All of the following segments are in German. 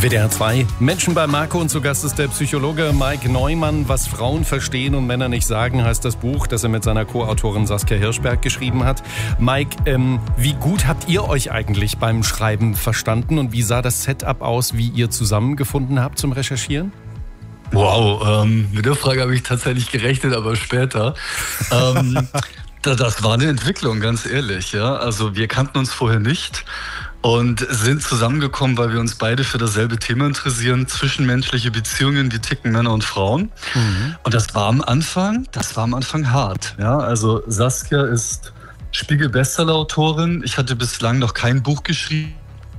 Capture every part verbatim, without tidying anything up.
W D R zwei, Menschen bei Marco, und zu Gast ist der Psychologe Mike Neumann. Was Frauen verstehen und Männer nicht sagen, heißt das Buch, das er mit seiner Co-Autorin Saskia Hirschberg geschrieben hat. Mike, ähm, wie gut habt ihr euch eigentlich beim Schreiben verstanden und wie sah das Setup aus, wie ihr zusammengefunden habt zum Recherchieren? Wow, ähm, mit der Frage habe ich tatsächlich gerechnet, aber später. ähm, das war eine Entwicklung, ganz ehrlich. Ja? Also wir kannten uns vorher nicht und sind zusammengekommen, weil wir uns beide für dasselbe Thema interessieren, zwischenmenschliche Beziehungen, wie ticken Männer und Frauen. Mhm. Und das war am Anfang, das war am Anfang hart. Ja? Also Saskia ist Spiegel-Bestseller-Autorin. Ich hatte bislang noch kein Buch geschrieben.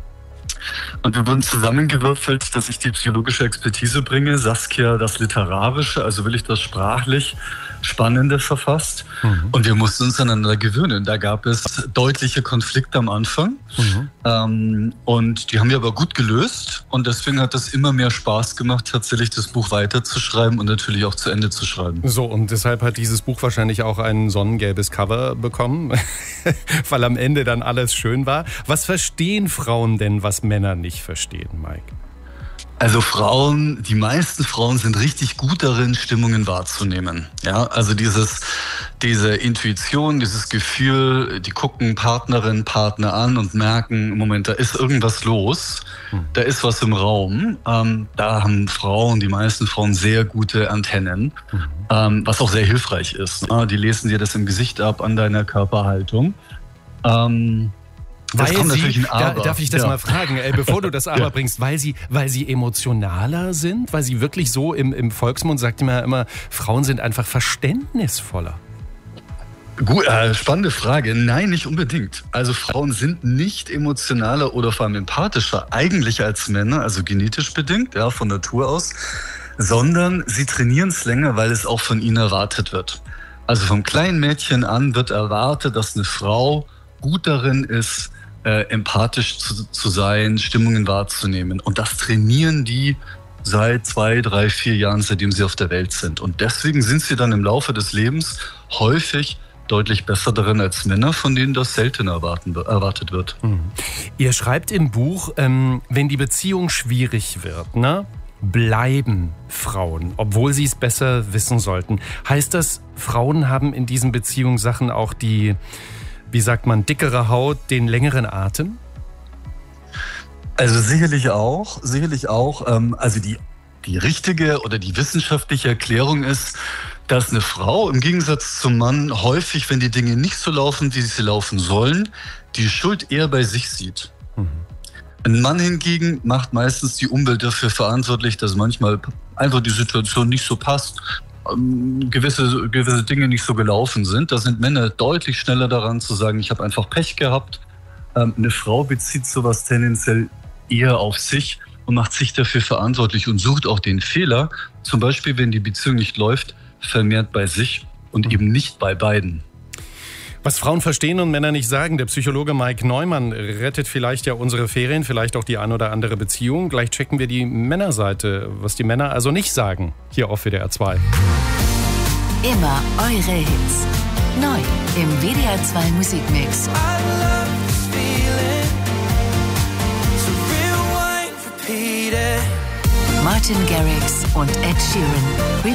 Und wir wurden zusammengewürfelt, dass ich die psychologische Expertise bringe, Saskia das Literarische, also will ich das sprachlich Spannende verfasst. Mhm. Und wir mussten uns aneinander gewöhnen. Da gab es deutliche Konflikte am Anfang. Mhm. Ähm, und die haben wir aber gut gelöst. Und deswegen hat es immer mehr Spaß gemacht, tatsächlich das Buch weiterzuschreiben und natürlich auch zu Ende zu schreiben. So, und deshalb hat dieses Buch wahrscheinlich auch ein sonnengelbes Cover bekommen, weil am Ende dann alles schön war. Was verstehen Frauen denn, was Männer nicht verstehen, Mike? Also Frauen, die meisten Frauen sind richtig gut darin, Stimmungen wahrzunehmen. Ja, also dieses, diese Intuition, dieses Gefühl, die gucken Partnerin, Partner an und merken, Moment, da ist irgendwas los, da ist was im Raum. Ähm, da haben Frauen, die meisten Frauen, sehr gute Antennen, ähm, was auch sehr hilfreich ist. Ne? Die lesen dir das im Gesicht ab, an deiner Körperhaltung. Ähm, Das weil sie, da, darf ich das ja. mal fragen, äh, bevor du das Aber ja. bringst, weil sie, weil sie emotionaler sind, weil sie wirklich so im, im Volksmund sagt man ja immer, Frauen sind einfach verständnisvoller. Gut, äh, spannende Frage. Nein, nicht unbedingt. Also Frauen sind nicht emotionaler oder vor allem empathischer eigentlich als Männer, also genetisch bedingt, ja, von Natur aus, sondern sie trainieren es länger, weil es auch von ihnen erwartet wird. Also vom kleinen Mädchen an wird erwartet, dass eine Frau gut darin ist, Äh, empathisch zu, zu sein, Stimmungen wahrzunehmen. Und das trainieren die seit zwei, drei, vier Jahren, seitdem sie auf der Welt sind. Und deswegen sind sie dann im Laufe des Lebens häufig deutlich besser darin als Männer, von denen das selten erwarten, erwartet wird. Mhm. Ihr schreibt im Buch, ähm, wenn die Beziehung schwierig wird, ne, bleiben Frauen, obwohl sie es besser wissen sollten. Heißt das, Frauen haben in diesen Beziehungssachen auch die, wie sagt man, dickere Haut, den längeren Atem? Also sicherlich auch, sicherlich auch. Ähm, also die, die richtige oder die wissenschaftliche Erklärung ist, dass eine Frau im Gegensatz zum Mann häufig, wenn die Dinge nicht so laufen, wie sie laufen sollen, die Schuld eher bei sich sieht. Mhm. Ein Mann hingegen macht meistens die Umwelt dafür verantwortlich, dass manchmal einfach die Situation nicht so passt. Gewisse, gewisse Dinge nicht so gelaufen sind. Da sind Männer deutlich schneller daran zu sagen, ich habe einfach Pech gehabt. Ähm, eine Frau bezieht sowas tendenziell eher auf sich und macht sich dafür verantwortlich und sucht auch den Fehler, zum Beispiel, wenn die Beziehung nicht läuft, vermehrt bei sich und eben nicht bei beiden. Was Frauen verstehen und Männer nicht sagen. Der Psychologe Mike Neumann rettet vielleicht ja unsere Ferien, vielleicht auch die ein oder andere Beziehung. Gleich checken wir die Männerseite, was die Männer also nicht sagen, hier auf W D R zwei. Immer eure Hits. Neu im W D R zwei Musikmix. Martin Garrix und Ed Sheeran.